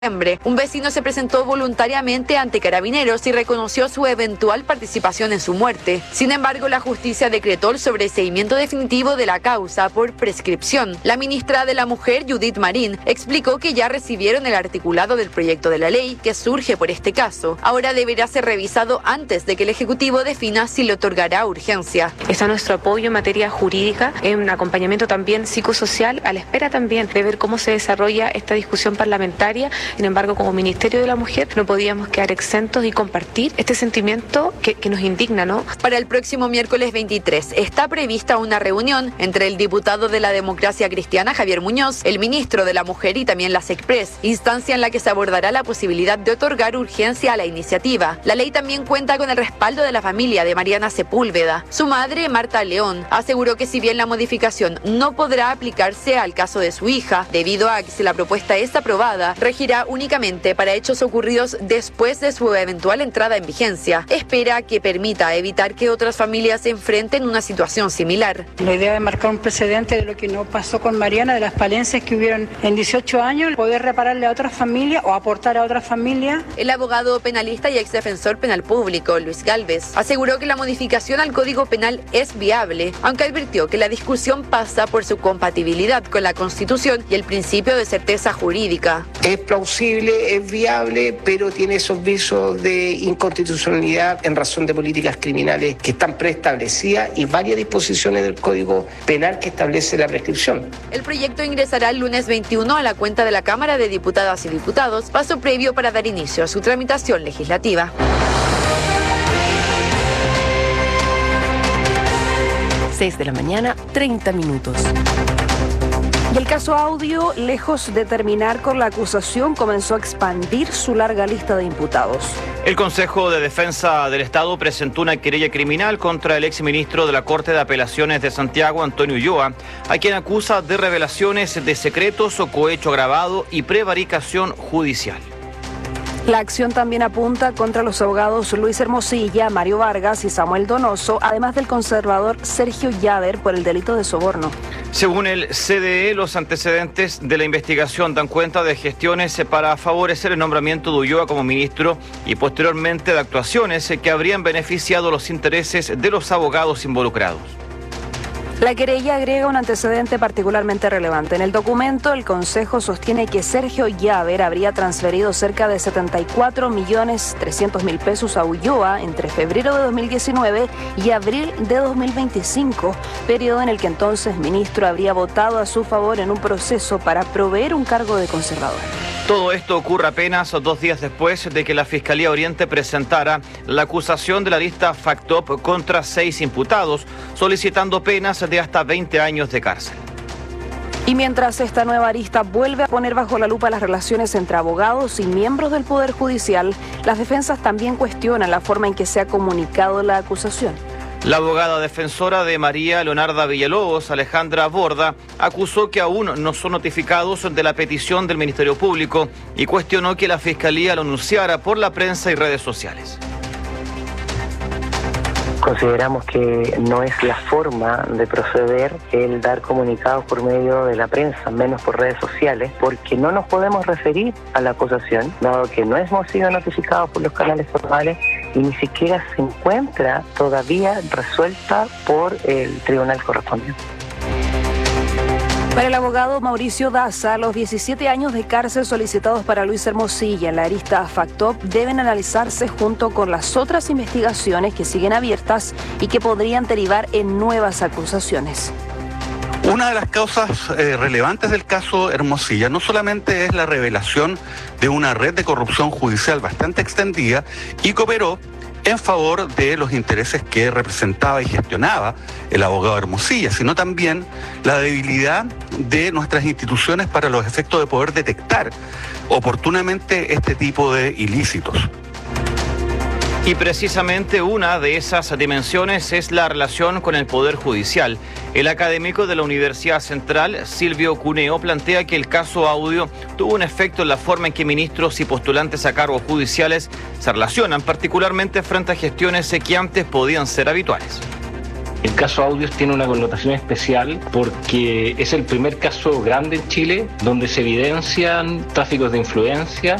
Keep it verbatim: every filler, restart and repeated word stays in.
Un vecino se presentó voluntariamente ante Carabineros y reconoció su eventual participación en su muerte. Sin embargo, la justicia decretó el sobreseimiento definitivo de la causa por prescripción. La ministra de la Mujer, Judith Marín, explicó que ya recibieron el articulado del proyecto de la ley que surge por este caso. Ahora deberá ser revisado antes de que el Ejecutivo defina si le otorgará urgencia. Está nuestro apoyo en materia jurídica, en un acompañamiento también psicosocial, a la espera también de ver cómo se desarrolla esta discusión parlamentaria. Sin embargo, como Ministerio de la Mujer no podíamos quedar exentos y compartir este sentimiento que, que nos indigna, ¿no? Para el próximo miércoles veintitrés está prevista una reunión entre el diputado de la Democracia Cristiana, Javier Muñoz, el ministro de la Mujer y también la SECPRES, instancia en la que se abordará la posibilidad de otorgar urgencia a la iniciativa. La ley también cuenta con el respaldo de la familia de Mariana Sepúlveda. Su madre, Marta León, aseguró que si bien la modificación no podrá aplicarse al caso de su hija, debido a que si la propuesta es aprobada, regirá únicamente para hechos ocurridos después de su eventual entrada en vigencia. Espera que permita evitar que otras familias enfrenten una situación similar. La idea de marcar un precedente de lo que no pasó con Mariana, de las falencias que hubieron en dieciocho años, poder repararle a otras familias o aportar a otras familias. El abogado penalista y exdefensor penal público, Luis Gálvez, aseguró que la modificación al Código Penal es viable, aunque advirtió que la discusión pasa por su compatibilidad con la Constitución y el principio de certeza jurídica. Es plausible, es viable, pero tiene esos visos de inconstitucionalidad en razón de políticas criminales que están preestablecidas y varias disposiciones del Código Penal que establece la prescripción. El proyecto ingresará el lunes veintiuno a la cuenta de la Cámara de Diputadas y Diputados, paso previo para dar inicio a su tramitación legislativa. seis de la mañana, treinta minutos. Y el caso Audio, lejos de terminar con la acusación, comenzó a expandir su larga lista de imputados. El Consejo de Defensa del Estado presentó una querella criminal contra el exministro de la Corte de Apelaciones de Santiago, Antonio Ulloa, a quien acusa de revelaciones de secretos o cohecho agravado y prevaricación judicial. La acción también apunta contra los abogados Luis Hermosilla, Mario Vargas y Samuel Donoso, además del conservador Sergio Llaver por el delito de soborno. Según el C D E, los antecedentes de la investigación dan cuenta de gestiones para favorecer el nombramiento de Ulloa como ministro y posteriormente de actuaciones que habrían beneficiado los intereses de los abogados involucrados. La querella agrega un antecedente particularmente relevante. En el documento, el Consejo sostiene que Sergio Llaver habría transferido cerca de setenta y cuatro millones trescientos mil pesos a Ulloa entre febrero de dos mil diecinueve y abril de dos mil veinticinco, periodo en el que entonces ministro habría votado a su favor en un proceso para proveer un cargo de conservador. Todo esto ocurre apenas dos días después de que la Fiscalía Oriente presentara la acusación de la lista FACTOP contra seis imputados, solicitando penas de hasta veinte años de cárcel. Y mientras esta nueva arista vuelve a poner bajo la lupa las relaciones entre abogados y miembros del Poder Judicial, las defensas también cuestionan la forma en que se ha comunicado la acusación. La abogada defensora de María Leonarda Villalobos, Alejandra Borda, acusó que aún no son notificados de la petición del Ministerio Público y cuestionó que la Fiscalía lo anunciara por la prensa y redes sociales. Consideramos que no es la forma de proceder el dar comunicados por medio de la prensa, menos por redes sociales, porque no nos podemos referir a la acusación, dado que no hemos sido notificados por los canales formales y ni siquiera se encuentra todavía resuelta por el tribunal correspondiente. Para el abogado Mauricio Daza, los diecisiete años de cárcel solicitados para Luis Hermosilla en la arista FACTOP deben analizarse junto con las otras investigaciones que siguen abiertas y que podrían derivar en nuevas acusaciones. Una de las causas eh, relevantes del caso Hermosilla no solamente es la revelación de una red de corrupción judicial bastante extendida y que operó en favor de los intereses que representaba y gestionaba el abogado Hermosilla, sino también la debilidad de nuestras instituciones para los efectos de poder detectar oportunamente este tipo de ilícitos. Y precisamente una de esas dimensiones es la relación con el Poder Judicial. El académico de la Universidad Central, Silvio Cuneo, plantea que el caso Audio tuvo un efecto en la forma en que ministros y postulantes a cargos judiciales se relacionan, particularmente frente a gestiones que antes podían ser habituales. El caso Audios tiene una connotación especial porque es el primer caso grande en Chile donde se evidencian tráficos de influencia